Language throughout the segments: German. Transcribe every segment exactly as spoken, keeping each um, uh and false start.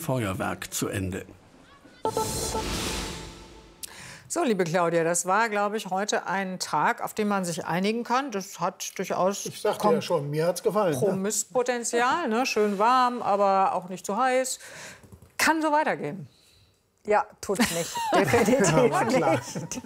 Feuerwerk zu Ende. So, liebe Claudia, das war, glaube ich, heute ein Tag, auf den man sich einigen kann. Das hat durchaus Ich sagte ja schon, mir hat's gefallen. Kompromisspotenzial, ne? Schön warm, aber auch nicht zu heiß. Kann so weitergehen. Ja, tut's nicht. Definitiv Ja, nicht.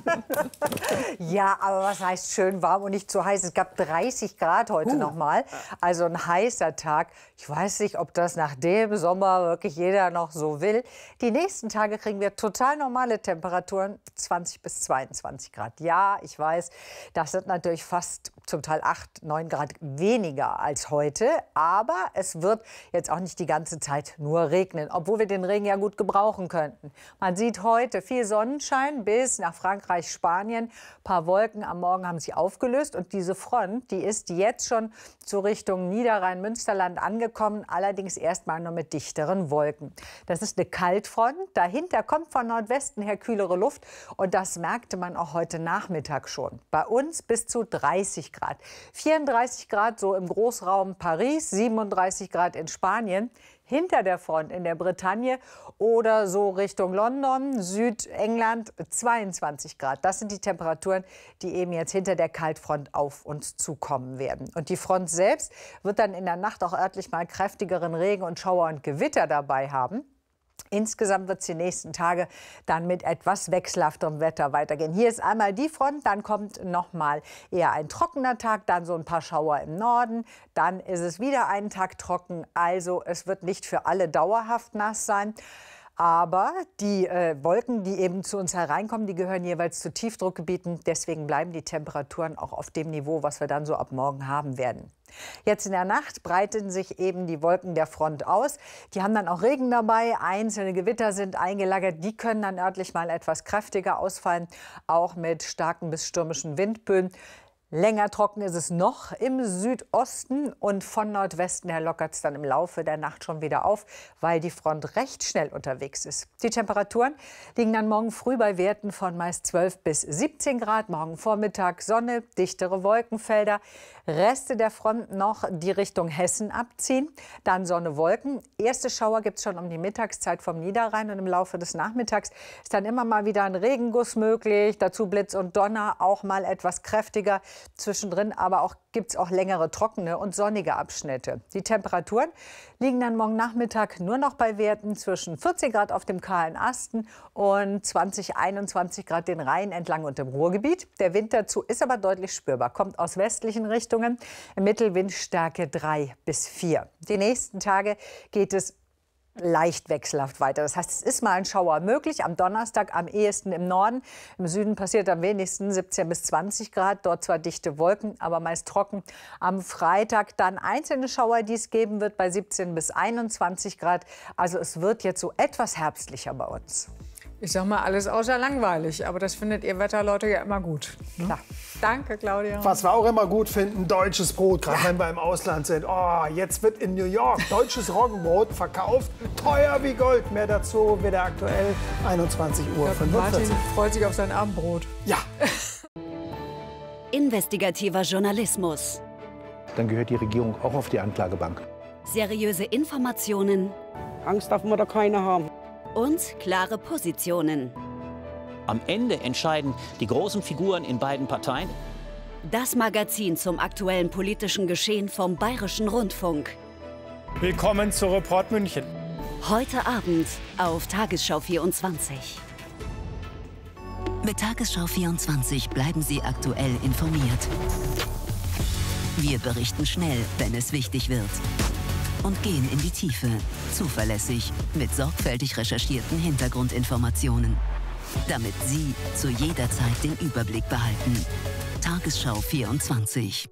Ja, aber was heißt schön warm und nicht zu heiß? Es gab dreißig Grad heute Uh. noch mal. Also ein heißer Tag. Ich weiß nicht, ob das nach dem Sommer wirklich jeder noch so will. Die nächsten Tage kriegen wir total normale Temperaturen, zwanzig bis zweiundzwanzig Grad. Ja, ich weiß, das sind natürlich fast zum Teil acht, neun Grad weniger als heute. Aber es wird jetzt auch nicht die ganze Zeit nur regnen, obwohl wir den Regen ja gut gebrauchen könnten. Man sieht heute viel Sonnenschein bis nach Frankreich, Spanien. Ein paar Wolken am Morgen haben sich aufgelöst. Und diese Front, die ist jetzt schon zur Richtung Niederrhein-Münsterland angekommen. Allerdings erst mal nur mit dichteren Wolken. Das ist eine Kaltfront. Dahinter kommt von Nordwesten her kühlere Luft. Und das merkte man auch heute Nachmittag schon. Bei uns bis zu dreißig Grad. vierunddreißig Grad so im Großraum Paris, siebenunddreißig Grad in Spanien. Hinter der Front in der Bretagne oder so Richtung London, Südengland zweiundzwanzig Grad. Das sind die Temperaturen, die eben jetzt hinter der Kaltfront auf uns zukommen werden. Und die Front selbst wird dann in der Nacht auch örtlich mal kräftigeren Regen und Schauer und Gewitter dabei haben. Insgesamt wird es die nächsten Tage dann mit etwas wechselhafterem Wetter weitergehen. Hier ist einmal die Front, dann kommt noch mal eher ein trockener Tag, dann so ein paar Schauer im Norden. Dann ist es wieder einen Tag trocken. Also es wird nicht für alle dauerhaft nass sein. Aber die äh, Wolken, die eben zu uns hereinkommen, die gehören jeweils zu Tiefdruckgebieten. Deswegen bleiben die Temperaturen auch auf dem Niveau, was wir dann so ab morgen haben werden. Jetzt in der Nacht breiten sich eben die Wolken der Front aus. Die haben dann auch Regen dabei. Einzelne Gewitter sind eingelagert. Die können dann örtlich mal etwas kräftiger ausfallen, auch mit starken bis stürmischen Windböen. Länger trocken ist es noch im Südosten und von Nordwesten her lockert es dann im Laufe der Nacht schon wieder auf, weil die Front recht schnell unterwegs ist. Die Temperaturen liegen dann morgen früh bei Werten von meist zwölf bis siebzehn Grad. Morgen Vormittag Sonne, dichtere Wolkenfelder. Reste der Front noch die Richtung Hessen abziehen. Dann Sonne, Wolken. Erste Schauer gibt es schon um die Mittagszeit vom Niederrhein. Und im Laufe des Nachmittags ist dann immer mal wieder ein Regenguss möglich. Dazu Blitz und Donner, auch mal etwas kräftiger. Zwischendrin aber auch gibt es auch längere trockene und sonnige Abschnitte. Die Temperaturen liegen dann morgen Nachmittag nur noch bei Werten zwischen vierzehn Grad auf dem kahlen Asten und zwanzig, einundzwanzig Grad den Rhein entlang und im Ruhrgebiet. Der Wind dazu ist aber deutlich spürbar, kommt aus westlichen Richtungen, Mittelwindstärke drei bis vier. Die nächsten Tage geht es leicht wechselhaft weiter. Das heißt, es ist mal ein Schauer möglich. Am Donnerstag am ehesten im Norden. Im Süden passiert am wenigsten siebzehn bis zwanzig Grad. Dort zwar dichte Wolken, aber meist trocken. Am Freitag dann einzelne Schauer, die es geben wird, bei siebzehn bis einundzwanzig Grad. Also es wird jetzt so etwas herbstlicher bei uns. Ich sag mal, alles außer langweilig. Aber das findet ihr Wetterleute ja immer gut. Ne? Klar. Danke, Claudia. Was wir auch immer gut finden, deutsches Brot, gerade wenn wir im Ausland sind. Oh, jetzt wird in New York deutsches Roggenbrot verkauft, teuer wie Gold. Mehr dazu wieder aktuell, einundzwanzig Uhr fünfundvierzig. Martin freut sich auf sein Abendbrot. Ja. Investigativer Journalismus. Dann gehört die Regierung auch auf die Anklagebank. Seriöse Informationen. Angst darf man da keine haben. Und klare Positionen. Am Ende entscheiden die großen Figuren in beiden Parteien. Das Magazin zum aktuellen politischen Geschehen vom Bayerischen Rundfunk. Willkommen zu Report München. Heute Abend auf Tagesschau vierundzwanzig. Mit Tagesschau vierundzwanzig bleiben Sie aktuell informiert. Wir berichten schnell, wenn es wichtig wird. Und gehen in die Tiefe, zuverlässig, mit sorgfältig recherchierten Hintergrundinformationen. Damit Sie zu jeder Zeit den Überblick behalten. Tagesschau vierundzwanzig.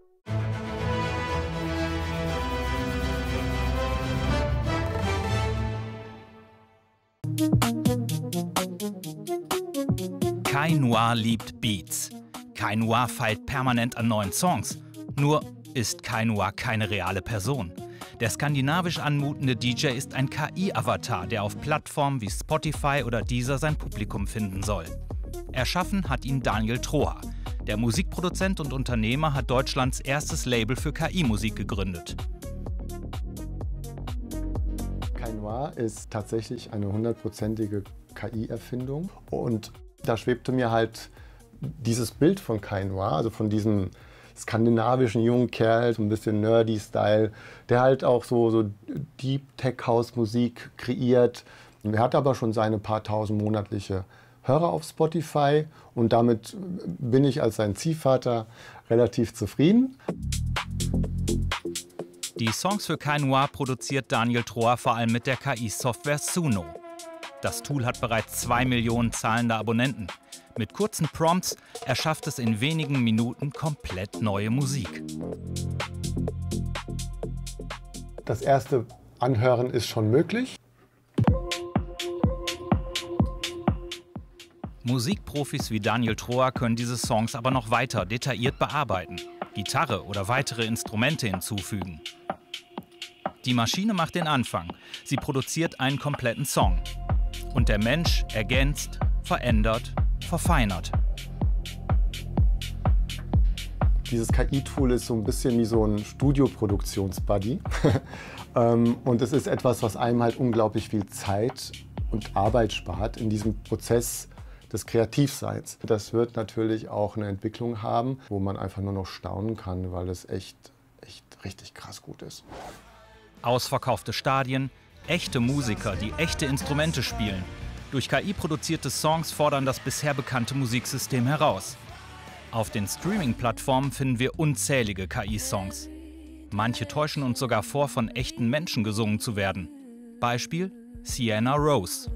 Kai Noir liebt Beats. Kai Noir feilt permanent an neuen Songs. Nur ist Kai Noir keine reale Person. Der skandinavisch anmutende D J ist ein K I-Avatar, der auf Plattformen wie Spotify oder Deezer sein Publikum finden soll. Erschaffen hat ihn Daniel Troha. Der Musikproduzent und Unternehmer hat Deutschlands erstes Label für K I-Musik gegründet. Kainoa ist tatsächlich eine hundertprozentige K I-Erfindung. Und da schwebte mir halt dieses Bild von Kainoa, also von diesem skandinavischen jungen Kerl, so ein bisschen nerdy-Style, der halt auch so, so Deep Tech-House-Musik kreiert. Er hat aber schon seine paar tausend monatliche Hörer auf Spotify und damit bin ich als sein Ziehvater relativ zufrieden. Die Songs für Kainoa produziert Daniel Troer vor allem mit der K I-Software Suno. Das Tool hat bereits zwei Millionen zahlende Abonnenten. Mit kurzen Prompts erschafft es in wenigen Minuten komplett neue Musik. Das erste Anhören ist schon möglich. Musikprofis wie Daniel Troer können diese Songs aber noch weiter detailliert bearbeiten, Gitarre oder weitere Instrumente hinzufügen. Die Maschine macht den Anfang. Sie produziert einen kompletten Song. Und der Mensch ergänzt, verändert, verfeinert. Dieses K I-Tool ist so ein bisschen wie so ein Studioproduktionsbuddy. Und es ist etwas, was einem halt unglaublich viel Zeit und Arbeit spart in diesem Prozess des Kreativseins. Das wird natürlich auch eine Entwicklung haben, wo man einfach nur noch staunen kann, weil es echt, echt richtig krass gut ist. Ausverkaufte Stadien, echte Musiker, die echte Instrumente spielen. Durch K I produzierte Songs fordern das bisher bekannte Musiksystem heraus. Auf den Streaming-Plattformen finden wir unzählige K I-Songs. Manche täuschen uns sogar vor, von echten Menschen gesungen zu werden. Beispiel Sienna Rose.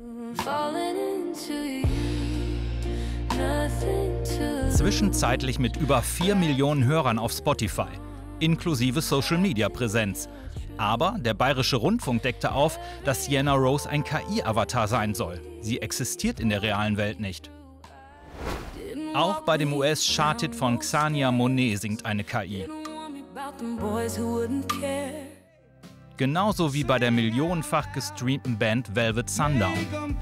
Zwischenzeitlich mit über vier Millionen Hörern auf Spotify, inklusive Social-Media-Präsenz. Aber der Bayerische Rundfunk deckte auf, dass Sienna Rose ein K I-Avatar sein soll. Sie existiert in der realen Welt nicht. Auch bei dem U S-Charthit von Xania Monet singt eine K I. Genauso wie bei der millionenfach gestreamten Band Velvet Sundown.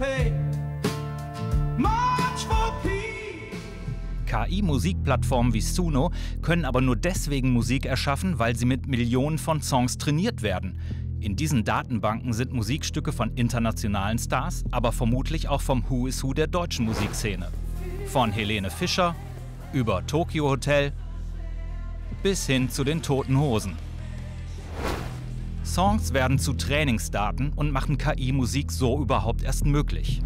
K I-Musikplattformen wie Suno können aber nur deswegen Musik erschaffen, weil sie mit Millionen von Songs trainiert werden. In diesen Datenbanken sind Musikstücke von internationalen Stars, aber vermutlich auch vom Who is Who der deutschen Musikszene. Von Helene Fischer über Tokyo Hotel bis hin zu den Toten Hosen. Songs werden zu Trainingsdaten und machen K I-Musik so überhaupt erst möglich.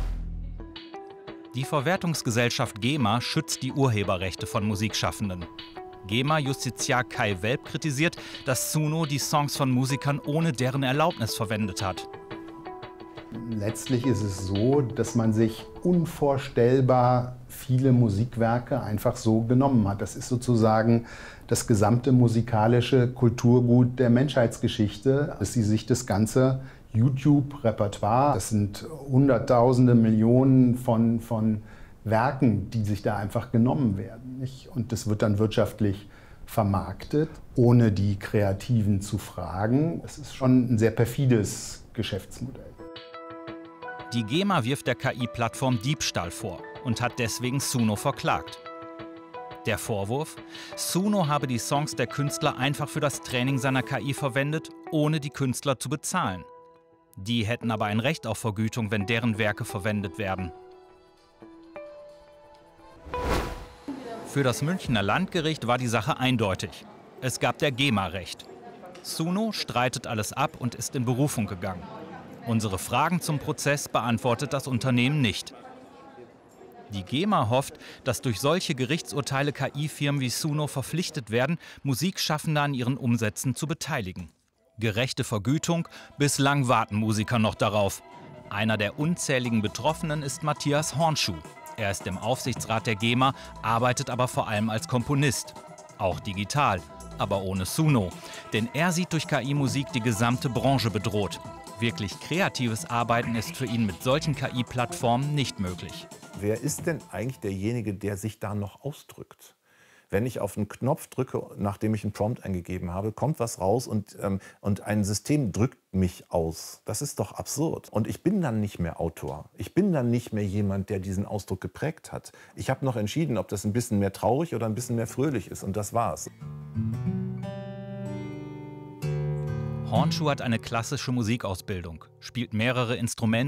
Die Verwertungsgesellschaft GEMA schützt die Urheberrechte von Musikschaffenden. GEMA-Justiziar Kai Welp kritisiert, dass Suno die Songs von Musikern ohne deren Erlaubnis verwendet hat. Letztlich ist es so, dass man sich unvorstellbar viele Musikwerke einfach so genommen hat. Das ist sozusagen das gesamte musikalische Kulturgut der Menschheitsgeschichte, dass sie sich das ganze YouTube-Repertoire, das sind Hunderttausende, Millionen von, von Werken, die sich da einfach genommen werden, nicht? Und das wird dann wirtschaftlich vermarktet, ohne die Kreativen zu fragen. Das ist schon ein sehr perfides Geschäftsmodell. Die GEMA wirft der K I-Plattform Diebstahl vor und hat deswegen Suno verklagt. Der Vorwurf? Suno habe die Songs der Künstler einfach für das Training seiner K I verwendet, ohne die Künstler zu bezahlen. Die hätten aber ein Recht auf Vergütung, wenn deren Werke verwendet werden. Für das Münchner Landgericht war die Sache eindeutig. Es gab der GEMA recht. Suno streitet alles ab und ist in Berufung gegangen. Unsere Fragen zum Prozess beantwortet das Unternehmen nicht. Die GEMA hofft, dass durch solche Gerichtsurteile K I-Firmen wie Suno verpflichtet werden, Musikschaffende an ihren Umsätzen zu beteiligen. Gerechte Vergütung, bislang warten Musiker noch darauf. Einer der unzähligen Betroffenen ist Matthias Hornschuh. Er ist im Aufsichtsrat der GEMA, arbeitet aber vor allem als Komponist. Auch digital, aber ohne Suno. Denn er sieht durch K I-Musik die gesamte Branche bedroht. Wirklich kreatives Arbeiten ist für ihn mit solchen K I-Plattformen nicht möglich. Wer ist denn eigentlich derjenige, der sich da noch ausdrückt? Wenn ich auf einen Knopf drücke, nachdem ich einen Prompt eingegeben habe, kommt was raus und, ähm, und ein System drückt mich aus. Das ist doch absurd. Und ich bin dann nicht mehr Autor. Ich bin dann nicht mehr jemand, der diesen Ausdruck geprägt hat. Ich habe noch entschieden, ob das ein bisschen mehr traurig oder ein bisschen mehr fröhlich ist. Und das war's. Hornschuh hat eine klassische Musikausbildung, spielt mehrere Instrumente